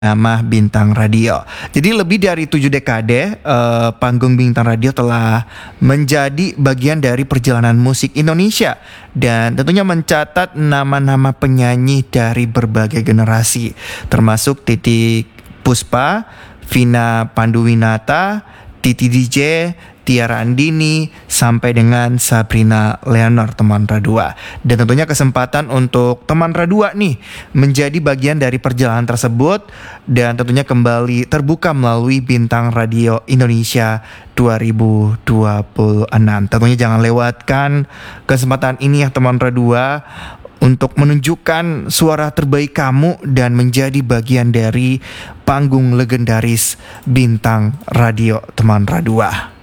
nama Bintang Radio. Jadi lebih dari 7 dekade, panggung Bintang Radio telah menjadi bagian dari perjalanan musik Indonesia dan tentunya mencatat nama-nama penyanyi dari berbagai generasi, termasuk Titiek Puspa, Vina Panduwinata, Titi DJ, Tiara Andini, sampai dengan Sabrina Leonard, teman Radua. Dan tentunya kesempatan untuk teman Radua nih menjadi bagian dari perjalanan tersebut dan tentunya kembali terbuka melalui Bintang Radio Indonesia 2026. Tentunya jangan lewatkan kesempatan ini ya teman Radua untuk menunjukkan suara terbaik kamu dan menjadi bagian dari panggung legendaris Bintang Radio teman Radua.